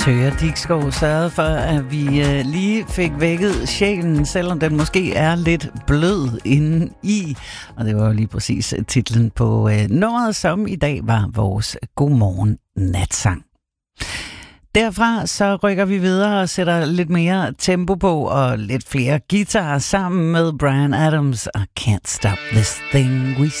Tøger Dikskov sørgede for, at vi lige fik vækket sjælen, selvom den måske er lidt blød inde i. Og det var jo lige præcis titlen på nummeret, som i dag var vores Godmorgen Natsang. Derfra så rykker vi videre og sætter lidt mere tempo på og lidt flere guitarer sammen med Bryan Adams og Can't Stop This Thing We